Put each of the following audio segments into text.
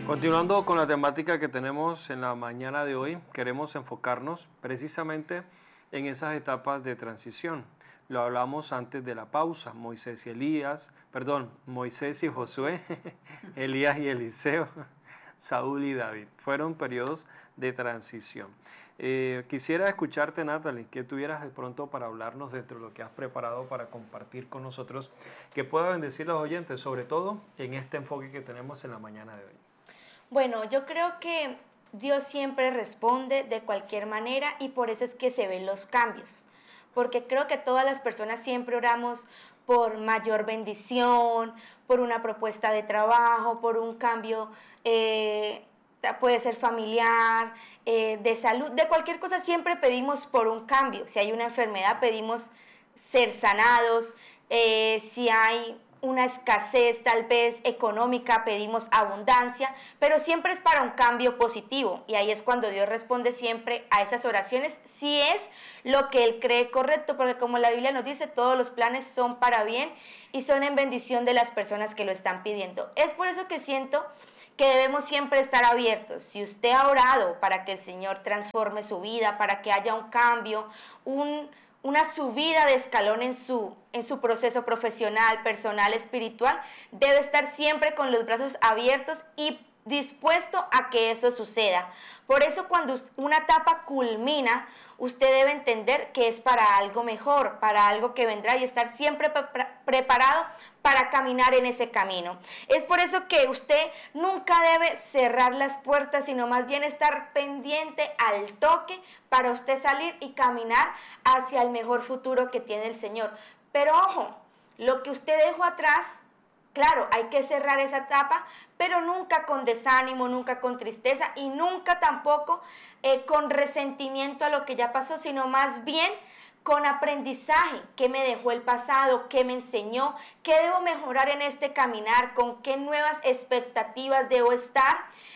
Continuando con la temática que tenemos en la mañana de hoy, queremos enfocarnos precisamente en esas etapas de transición. Lo hablamos antes de la pausa, Moisés y Josué, Elías y Eliseo, Saúl y David. Fueron periodos de transición. Quisiera escucharte, Natalie, que tuvieras de pronto para hablarnos dentro de lo que has preparado para compartir con nosotros, que pueda bendecir a los oyentes, sobre todo en este enfoque que tenemos en la mañana de hoy. Bueno, yo creo que Dios siempre responde de cualquier manera y por eso es que se ven los cambios. Porque creo que todas las personas siempre oramos por mayor bendición, por una propuesta de trabajo, por un cambio, puede ser familiar, de salud, de cualquier cosa siempre pedimos por un cambio. Si hay una enfermedad pedimos ser sanados, si hay una escasez tal vez económica, pedimos abundancia, pero siempre es para un cambio positivo y ahí es cuando Dios responde siempre a esas oraciones, si es lo que Él cree correcto, porque como la Biblia nos dice, todos los planes son para bien y son en bendición de las personas que lo están pidiendo. Es por eso que siento que debemos siempre estar abiertos. Si usted ha orado para que el Señor transforme su vida, para que haya un cambio, una subida de escalón en su proceso profesional, personal, espiritual, debe estar siempre con los brazos abiertos y dispuesto a que eso suceda. Por eso cuando una etapa culmina, usted debe entender que es para algo mejor, para algo que vendrá y estar siempre preparado para caminar en ese camino. Es por eso que usted nunca debe cerrar las puertas, sino más bien estar pendiente al toque para usted salir y caminar hacia el mejor futuro que tiene el Señor. Pero ojo, lo que usted dejó atrás, claro, hay que cerrar esa etapa, pero nunca con desánimo, nunca con tristeza y nunca tampoco con resentimiento a lo que ya pasó, sino más bien con aprendizaje, qué me dejó el pasado, qué me enseñó, qué debo mejorar en este caminar, con qué nuevas expectativas debo estar,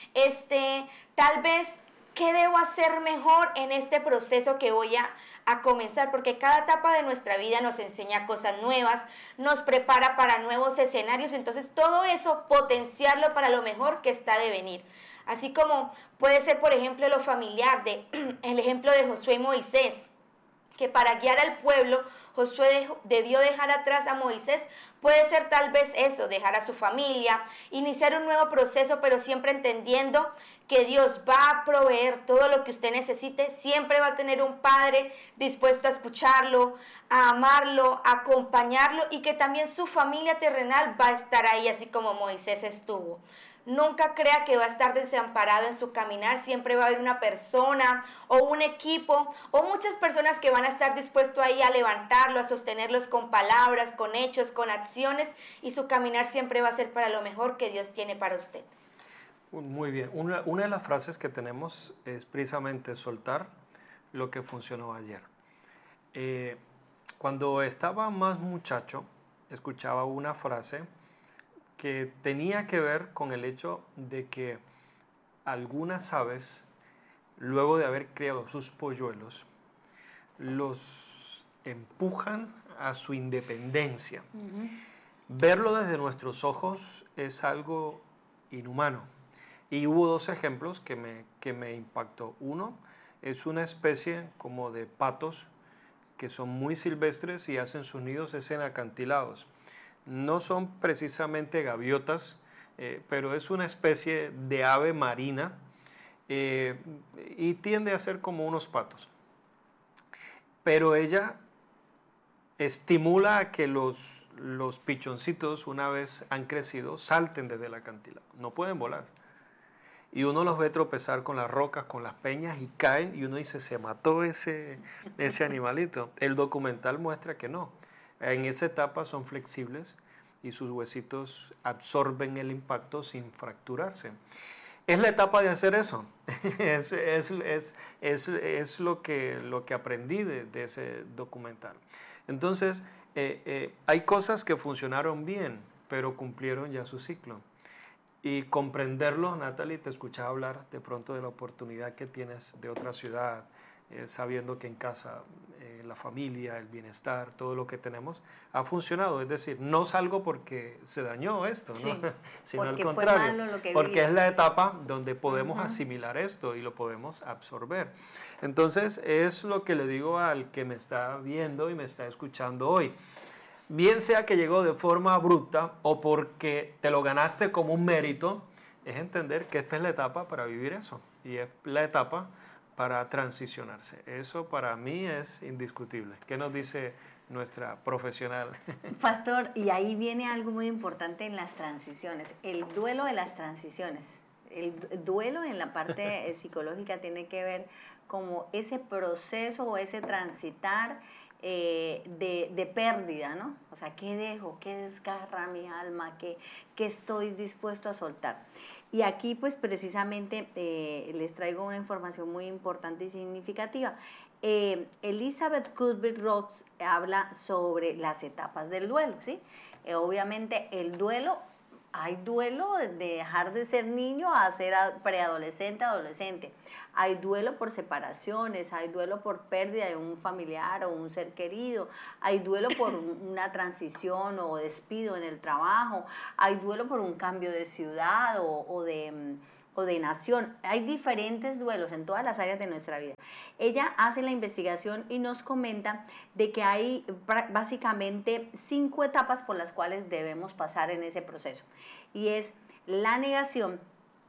tal vez qué debo hacer mejor en este proceso que voy a comenzar, porque cada etapa de nuestra vida nos enseña cosas nuevas, nos prepara para nuevos escenarios, entonces todo eso potenciarlo para lo mejor que está de venir. Así como puede ser, por ejemplo, lo familiar, el ejemplo de Josué y Moisés, que para guiar al pueblo Josué debió dejar atrás a Moisés. Puede ser tal vez eso, dejar a su familia, iniciar un nuevo proceso, pero siempre entendiendo que Dios va a proveer todo lo que usted necesite, siempre va a tener un padre dispuesto a escucharlo, a amarlo, a acompañarlo y que también su familia terrenal va a estar ahí, así como Moisés estuvo. Nunca crea que va a estar desamparado en su caminar, siempre va a haber una persona o un equipo o muchas personas que van a estar dispuestos ahí a levantarlo, a sostenerlos con palabras, con hechos, con acciones y su caminar siempre va a ser para lo mejor que Dios tiene para usted. Muy bien, una de las frases que tenemos es precisamente soltar lo que funcionó ayer. Cuando estaba más muchacho, escuchaba una frase que tenía que ver con el hecho de que algunas aves, luego de haber criado sus polluelos, los empujan a su independencia. Verlo desde nuestros ojos es algo inhumano. Y hubo dos ejemplos que me impactó. Uno es una especie como de patos que son muy silvestres y hacen sus nidos en acantilados. No son precisamente gaviotas, pero es una especie de ave marina y tiende a ser como unos patos. Pero ella estimula a que los pichoncitos, una vez han crecido, salten desde el acantilado. No pueden volar. Y uno los ve tropezar con las rocas, con las peñas y caen y uno dice, se mató ese animalito. El documental muestra que no. En esa etapa son flexibles y sus huesitos absorben el impacto sin fracturarse. Es la etapa de hacer eso. es lo que aprendí de ese documental. Entonces, hay cosas que funcionaron bien, pero cumplieron ya su ciclo. Y comprenderlo, Natalie, te escuchaba hablar de pronto de la oportunidad que tienes de otra ciudad, sabiendo que en casa la familia, el bienestar, todo lo que tenemos, ha funcionado. Es decir, no salgo porque se dañó esto, ¿no? Sí, Sino al porque fue contrario, malo lo que porque viví. es la etapa donde podemos Ujú. asimilar esto y lo podemos absorber. Entonces, es lo que le digo al que me está viendo y me está escuchando hoy. Bien sea que llegó de forma abrupta o porque te lo ganaste como un mérito, es entender que esta es la etapa para vivir eso y es la etapa para transicionarse. Eso para mí es indiscutible. ¿Qué nos dice nuestra profesional? Pastor, y ahí viene algo muy importante en las transiciones, el duelo de las transiciones. El duelo en la parte psicológica tiene que ver como ese proceso o ese transitar de pérdida, ¿no? O sea, ¿qué dejo? ¿Qué desgarra mi alma? ¿Qué estoy dispuesto a soltar? Y aquí pues precisamente les traigo una información muy importante y significativa. Elizabeth Kubler-Ross habla sobre las etapas del duelo, ¿sí? Obviamente el duelo, hay duelo de dejar de ser niño a ser preadolescente, adolescente. Hay duelo por separaciones, hay duelo por pérdida de un familiar o un ser querido, hay duelo por una transición o despido en el trabajo, hay duelo por un cambio de ciudad o de nación. Hay diferentes duelos en todas las áreas de nuestra vida. Ella hace la investigación y nos comenta de que hay básicamente 5 etapas por las cuales debemos pasar en ese proceso. Y es la negación.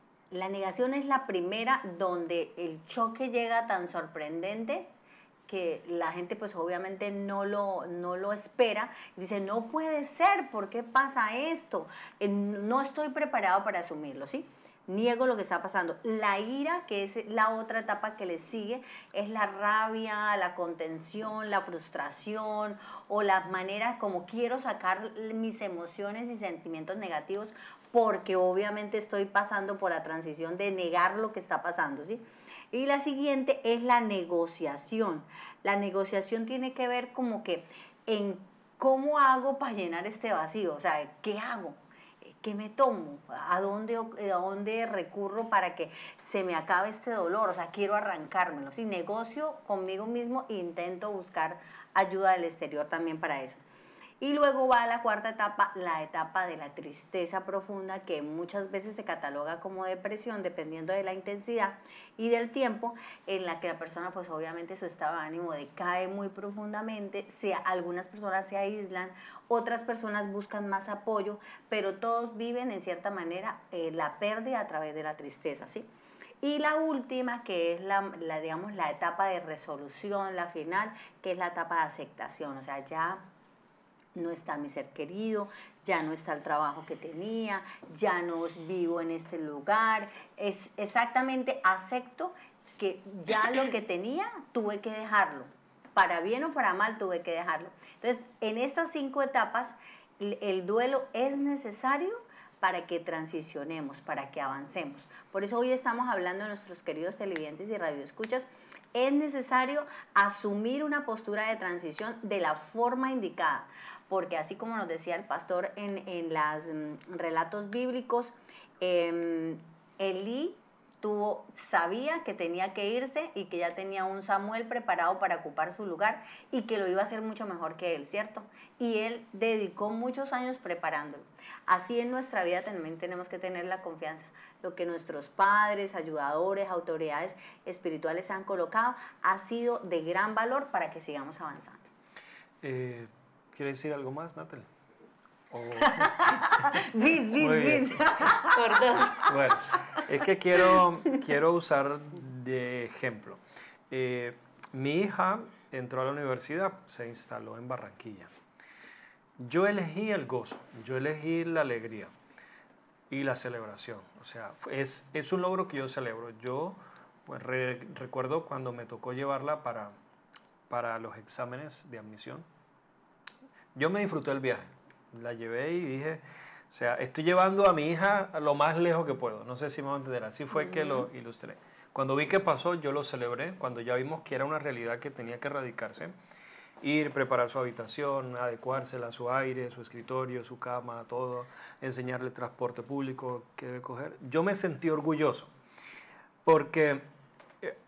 La negación es la primera donde el choque llega tan sorprendente que la gente pues obviamente no lo espera. Dice, no puede ser, ¿por qué pasa esto? No estoy preparado para asumirlo, ¿sí? Niego lo que está pasando. La ira, que es la otra etapa que le sigue, es la rabia, la contención, la frustración o las maneras como quiero sacar mis emociones y sentimientos negativos porque obviamente estoy pasando por la transición de negar lo que está pasando, ¿sí? Y la siguiente es la negociación. La negociación tiene que ver como que en cómo hago para llenar este vacío, o sea, ¿qué hago? ¿Qué me tomo? ¿A dónde recurro para que se me acabe este dolor? O sea, quiero arrancármelo. Si negocio conmigo mismo, intento buscar ayuda del exterior también para eso. Y luego va a la cuarta etapa, la etapa de la tristeza profunda, que muchas veces se cataloga como depresión, dependiendo de la intensidad y del tiempo, en la que la persona, pues obviamente su estado de ánimo decae muy profundamente, algunas personas se aíslan, otras personas buscan más apoyo, pero todos viven en cierta manera la pérdida a través de la tristeza, ¿sí? Y la última, que es digamos, la etapa de resolución, la final, que es la etapa de aceptación, o sea, ya no está mi ser querido, ya no está el trabajo que tenía, ya no vivo en este lugar, es exactamente acepto que ya lo que tenía tuve que dejarlo, para bien o para mal tuve que dejarlo. Entonces, en estas 5 etapas, el duelo es necesario para que transicionemos, para que avancemos. Por eso hoy estamos hablando de nuestros queridos televidentes y radioescuchas. Es necesario asumir una postura de transición de la forma indicada, porque así como nos decía el pastor en los relatos bíblicos, Elí sabía que tenía que irse y que ya tenía un Samuel preparado para ocupar su lugar y que lo iba a hacer mucho mejor que él, ¿cierto? Y él dedicó muchos años preparándolo. Así en nuestra vida también tenemos que tener la confianza. Lo que nuestros padres, ayudadores, autoridades espirituales han colocado ha sido de gran valor para que sigamos avanzando. ¿Quieres decir algo más, Natalie? Bis. Por 2. Bueno, es que quiero usar de ejemplo. Mi hija entró a la universidad, se instaló en Barranquilla. Yo elegí el gozo, yo elegí la alegría y la celebración. O sea, es un logro que yo celebro. Yo pues, recuerdo cuando me tocó llevarla para los exámenes de admisión. Yo me disfruté el viaje. La llevé y dije, o sea, estoy llevando a mi hija a lo más lejos que puedo. No sé si me van a entender. Así fue que lo ilustré. Cuando vi que pasó, yo lo celebré. Cuando ya vimos que era una realidad que tenía que erradicarse, ir, preparar su habitación, adecuársela a su aire, su escritorio, su cama, todo, enseñarle transporte público que debe coger. Yo me sentí orgulloso porque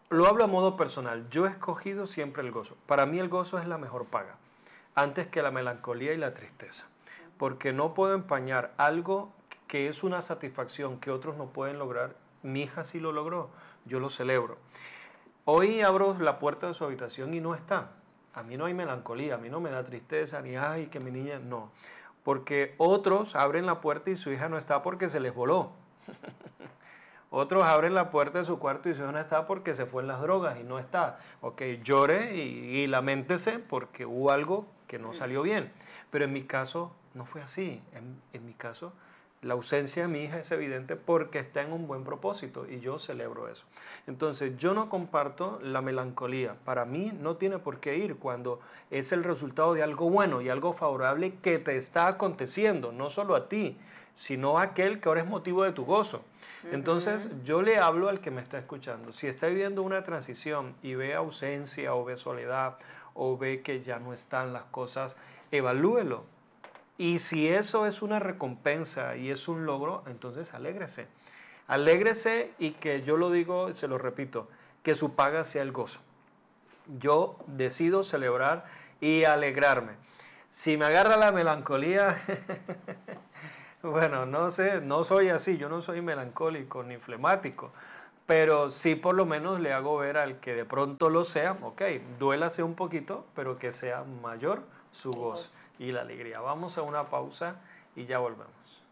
Lo hablo a modo personal. Yo he escogido siempre el gozo. Para mí el gozo es la mejor paga, antes que la melancolía y la tristeza. Porque no puedo empañar algo que es una satisfacción que otros no pueden lograr. Mi hija sí lo logró, yo lo celebro. Hoy abro la puerta de su habitación y no está. A mí no hay melancolía, a mí no me da tristeza, ni ay, que mi niña, no. Porque otros abren la puerta y su hija no está porque se les voló. Otros abren la puerta de su cuarto y su hija no está porque se fue en las drogas y no está. Ok, llore y laméntese porque hubo algo que no salió bien. Pero en mi caso no fue así. En mi caso la ausencia de mi hija es evidente porque está en un buen propósito y yo celebro eso. Entonces yo no comparto la melancolía. Para mí no tiene por qué ir cuando es el resultado de algo bueno y algo favorable que te está aconteciendo, no solo a ti, sino a aquel que ahora es motivo de tu gozo. Entonces yo le hablo al que me está escuchando. Si está viviendo una transición y ve ausencia o ve soledad o ve que ya no están las cosas, evalúelo. Y si eso es una recompensa y es un logro, entonces alégrese. Alégrese y que yo lo digo, se lo repito, que su paga sea el gozo. Yo decido celebrar y alegrarme. Si me agarra la melancolía, bueno, no sé, no soy así, yo no soy melancólico ni flemático, pero sí por lo menos le hago ver al que de pronto lo sea, ok, duélase un poquito, pero que sea mayor su gozo y la alegría. Vamos a una pausa y ya volvemos.